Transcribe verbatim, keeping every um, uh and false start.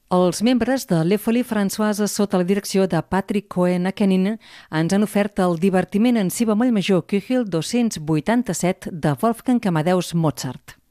Els membres de l'Efoli Françoise, sota la direcció de Patrick Cohen-Akenin, ens han ofert el divertiment en si bemoll major Köchel dos-cents vuitanta-set de Wolfgang Amadeus Mozart.